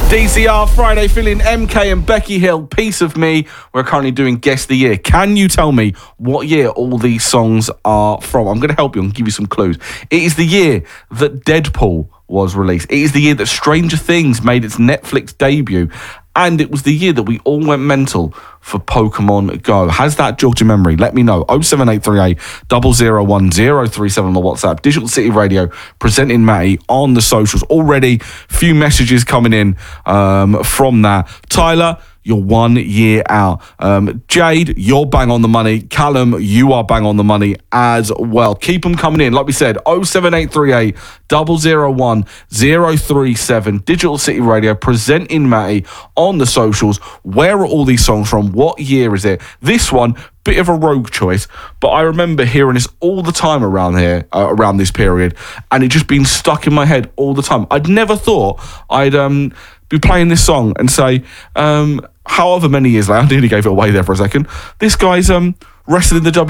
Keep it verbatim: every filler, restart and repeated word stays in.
D C R Friday, filling M K and Becky Hill, Piece of Me. We're currently doing Guess the Year. Can you tell me what year all these songs are from? I'm going to help you and give you some clues. It is the year that Deadpool was released. It is the year that Stranger Things made its Netflix debut. And it was the year that we all went mental for Pokemon Go. Has that jogged your memory? Let me know. oh seven eight three eight, zero zero one, zero three seven on the WhatsApp. Digital City Radio, presenting Matty on the socials. Already few messages coming in um, from that. Tyler, you're one year out. Um, Jade, you're bang on the money. Callum, you are bang on the money as well. Keep them coming in. Like we said, oh seven eight three eight, zero zero one, zero three seven. Digital City Radio, presenting Matty on the socials. Where are all these songs from? What year is it? This one, bit of a rogue choice, but I remember hearing this all the time around here, uh, around this period, and it just been stuck in my head all the time. I'd never thought I'd um, be playing this song and say, um, however many years later, I nearly gave it away there for a second, this guy's um, wrestled in the W